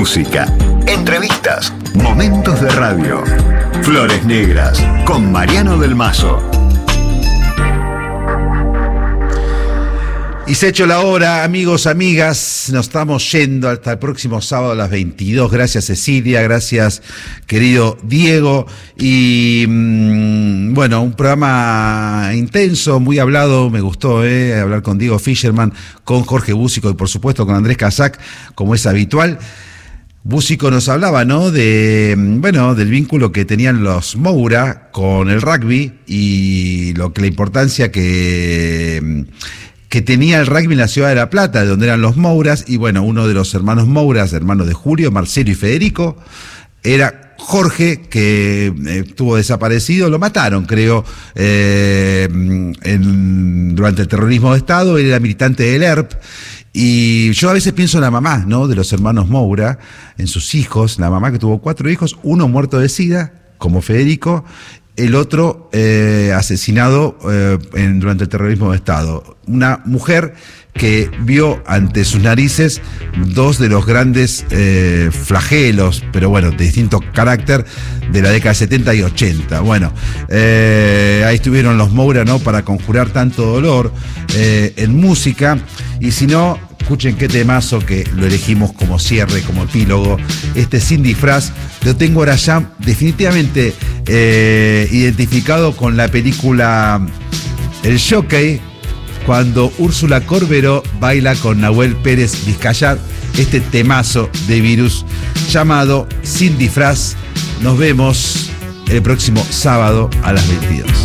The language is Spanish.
música, entrevistas, momentos de radio. Flores Negras con Mariano del Mazo. Y se ha hecho la hora, amigos, amigas, nos estamos yendo hasta el próximo sábado a las 22. Gracias, Cecilia, gracias, querido Diego. Y bueno, un programa intenso, muy hablado, me gustó hablar con Diego Fischerman, con Jorge Búsico y por supuesto con Andrés Casac, como es habitual. Búsico nos hablaba, ¿no?, del vínculo que tenían los Moura con el rugby y la importancia que tenía el rugby en la ciudad de La Plata, de donde eran los Mouras, y bueno, uno de los hermanos Mouras, hermanos de Julio, Marcelo y Federico, era Jorge, que estuvo desaparecido, lo mataron, creo, durante el terrorismo de Estado. Él era militante del ERP, y yo a veces pienso en la mamá, ¿no?, de los hermanos Moura, en sus hijos, la mamá que tuvo 4 hijos, uno muerto de SIDA, como Federico, el otro asesinado durante el terrorismo de Estado. Una mujer que vio ante sus narices 2 de los grandes flagelos, pero bueno, de distinto carácter, de la década de 70 y 80. Bueno, ahí estuvieron los Moura, ¿no?, para conjurar tanto dolor en música. Y si no, escuchen qué temazo, que lo elegimos como cierre, como epílogo. Sin disfraz lo tengo ahora ya definitivamente identificado con la película El Jockey, cuando Úrsula Corberó baila con Nahuel Pérez Vizcayar, este temazo de Virus llamado Sin Disfraz. Nos vemos el próximo sábado a las 22.